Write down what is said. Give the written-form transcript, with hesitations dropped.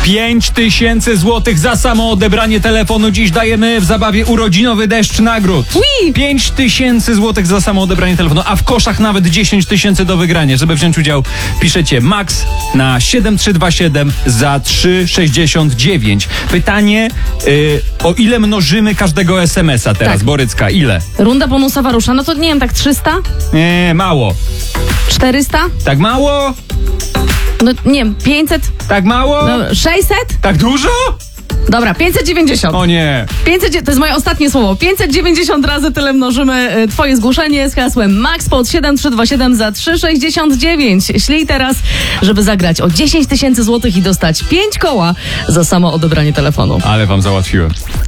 5000 złotych za samo odebranie telefonu. Dziś dajemy w zabawie urodzinowy deszcz nagród. 5000 złotych za samo odebranie telefonu, a w koszach nawet 10 000 do wygrania. Żeby wziąć udział, piszecie MAX na 7327 za 3,69. Pytanie, o ile mnożymy każdego SMS-a teraz? Tak. Borycka, ile? Runda bonusowa rusza, no to nie wiem, tak 300? Nie, mało. 400? Tak mało? No nie wiem, 500? Tak mało? No, 600? Tak dużo? Dobra, 590. O nie. 500, to jest moje ostatnie słowo. 590 razy tyle mnożymy twoje zgłoszenie z hasłem MAX pod 7327 za 3,69. Ślij teraz, żeby zagrać o 10 000 złotych i dostać 5 koła za samo odebranie telefonu. Ale wam załatwiłem.